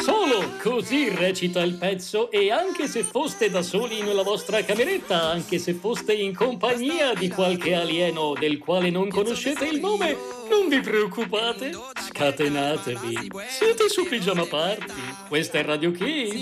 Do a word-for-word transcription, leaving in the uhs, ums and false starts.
Solo così recita il pezzo e anche se foste da soli nella vostra cameretta, anche se foste in compagnia di qualche alieno del quale non conoscete il nome, non vi preoccupate, scatenatevi. Siete su Pigiama Party. Questa è Radio Kids.